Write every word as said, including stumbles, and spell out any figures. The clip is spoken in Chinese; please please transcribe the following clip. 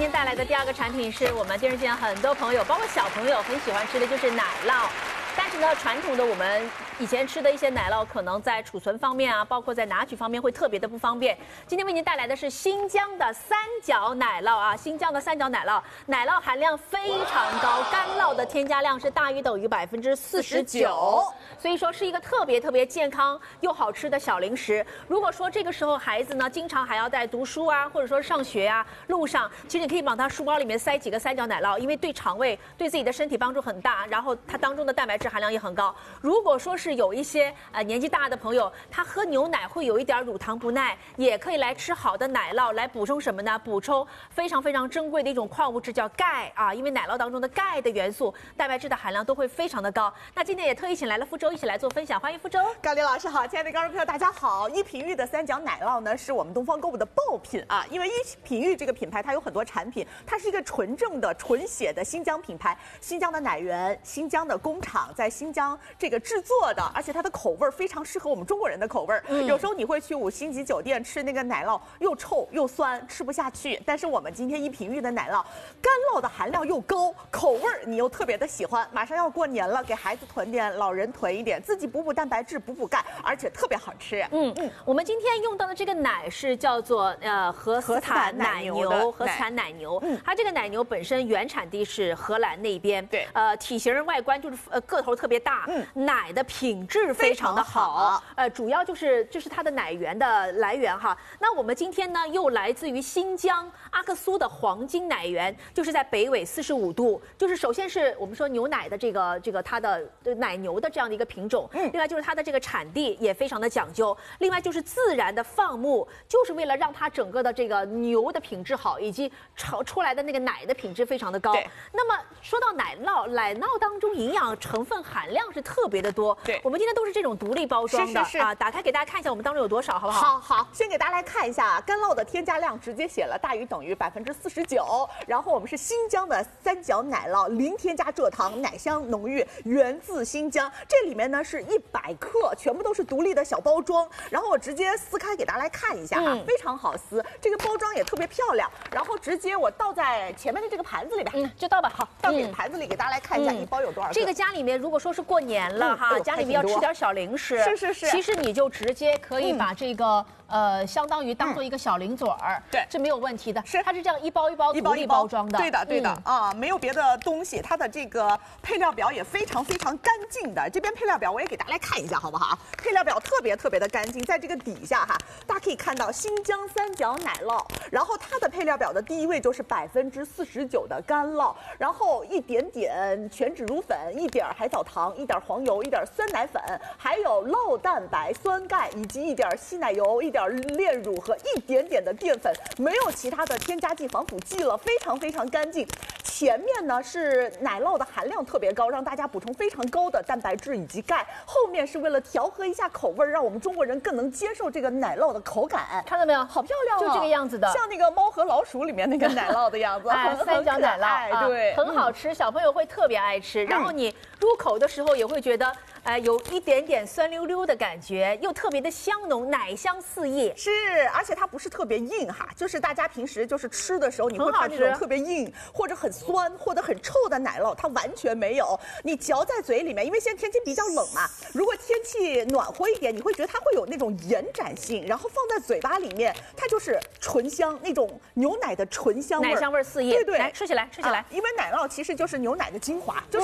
天带来的第二个产品是我们电视机前很多朋友，包括小朋友很喜欢吃的，就是奶酪。但是呢，传统的我们以前吃的一些奶酪，可能在储存方面啊，包括在拿取方面会特别的不方便。今天为您带来的是新疆的三角奶酪啊，新疆的三角奶酪，奶酪含量非常高，干酪的添加量是大于等于百分之四十九，所以说是一个特别特别健康又好吃的小零食。如果说这个时候孩子呢，经常还要在读书啊，或者说上学啊路上，其实你可以往他书包里面塞几个三角奶酪，因为对肠胃、对自己的身体帮助很大，然后它当中的蛋白质含量也很高。如果说是有一些呃年纪大的朋友，他喝牛奶会有一点乳糖不耐，也可以来吃好的奶酪来补充什么呢？补充非常非常珍贵的一种矿物质叫钙啊，因为奶酪当中的钙的元素、蛋白质的含量都会非常的高。那今天也特意请来了傅周一起来做分享，欢迎傅周。 高丽老师好，亲爱的观众朋友大家好。一品玉的三角奶酪呢是我们东方购物的爆品啊，因为一品玉这个品牌它有很多产品，它是一个纯正的纯血的新疆品牌，新疆的奶源，新疆的工厂在新疆这个制作的，而且它的口味非常适合我们中国人的口味。嗯、有时候你会去五星级酒店吃那个奶酪，又臭又酸，吃不下去。但是我们今天一品玉的奶酪，干酪的含量又高，口味你又特别的喜欢。马上要过年了，给孩子囤点，老人囤一点，自己补补蛋白质，补补钙，而且特别好吃。 嗯嗯，我们今天用到的这个奶是叫做呃荷斯坦奶牛，荷斯坦奶牛。嗯，它这个奶牛本身原产地是荷兰那边。对，呃，体型外观就是呃个头特别大。嗯，奶的品质非常的好。呃，主要就是这是它的奶源的来源哈。那我们今天呢，又来自于新疆阿克苏的黄金奶源，就是在北纬四十五度。就是首先是我们说牛奶的这个这个它的奶牛的这样的一个品种，嗯，另外就是它的这个产地也非常的讲究，另外就是自然的放牧，就是为了让它整个的这个牛的品质好，以及炒出来的那个奶的品质非常的高。那么说到奶酪，奶酪当中营养成分含量是特别的多。对，我们今天都是这种独立包装的，是是是啊，打开给大家看一下我们当中有多少，好不好？ 好好，先给大家来看一下干酪的添加量，直接写了大于等于百分之四十九。然后我们是新疆的三角奶酪，零添加蔗糖，奶香浓郁，源自新疆。这里面呢是一百克，全部都是独立的小包装。然后我直接撕开给大家来看一下哈，嗯、非常好撕，这个包装也特别漂亮。然后直接我倒在前面的这个盘子里边， 嗯，就倒吧。好， 倒给盘子里给大家来看一下，嗯、一包有多少克。 这个家里面如果说是过年了哈，嗯、家里面要吃点小零食， 是是是， 其实你就直接可以把这个。嗯呃，相当于当做一个小零嘴儿，嗯、对，这没有问题的。是，它是这样一包一包独立包装的。 对的，对的、嗯、啊，没有别的东西。它的这个配料表也非常非常干净的。这边配料表我也给大家来看一下，好不好？配料表特别特别的干净，在这个底下哈，大家可以看到新疆三角奶酪，然后它的配料表的第一位就是百分之四十九的干酪，然后一点点全脂乳粉，一点海藻糖，一点黄油，一点酸奶粉，还有酪蛋白、酸钙以及一点稀奶油，一点。炼乳和一点点的淀粉，没有其他的添加剂、防腐剂了，非常非常干净。前面呢是奶酪的含量特别高，让大家补充非常高的蛋白质以及钙。后面是为了调和一下口味，让我们中国人更能接受这个奶酪的口感。 看到没有？ 好漂亮啊！ 就这个样子的， 像那个猫和老鼠里面那个奶酪的样子。 哎，三角奶酪， 啊、对， 很好吃，小朋友会特别爱吃。然后你入口的时候也会觉得，哎、呃，有一点点酸溜溜的感觉，又特别的香浓，奶香四溢。 是，而且它不是特别硬哈，就是大家平时就是吃的时候，你会怕这种特别硬或者很酸或者很臭的奶酪，它完全没有。你嚼在嘴里面，因为现在天气比较冷嘛，如果天气暖和一点，你会觉得它会有那种延展性，然后放在嘴巴里面，它就是醇香，那种牛奶的醇香味， 奶香味四溢。 对对， 来吃起来，吃起来、啊。 因为奶酪其实就是牛奶的精华，就是。